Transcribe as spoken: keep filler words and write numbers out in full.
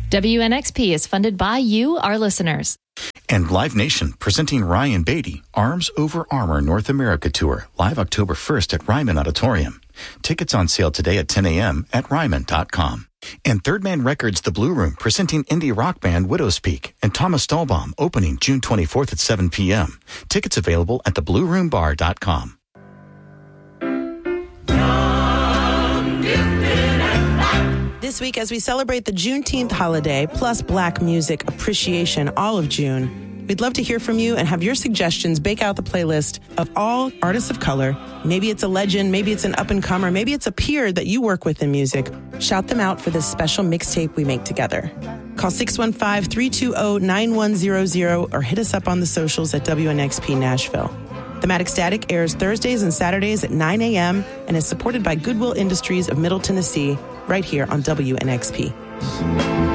W N X P is funded by you, our listeners. And Live Nation, presenting Ryan Beatty, Arms Over Armor North America Tour, live October first at Ryman Auditorium. Tickets on sale today at ten a.m. at ryman dot com. And Third Man Records, The Blue Room, presenting indie rock band Widow's Peak, and Thomas Stahlbaum, opening June twenty-fourth at seven p.m. Tickets available at the blue room bar dot com. This week, as we celebrate the Juneteenth holiday, plus Black music appreciation all of June, we'd love to hear from you and have your suggestions bake out the playlist of all artists of color. Maybe it's a legend, maybe it's an up-and-comer, maybe it's a peer that you work with in music. Shout them out for this special mixtape we make together. Call six one five, three two zero, nine one zero zero or hit us up on the socials at W N X P Nashville. Thematic Static airs Thursdays and Saturdays at nine a.m. and is supported by Goodwill Industries of Middle Tennessee, right here on W N X P.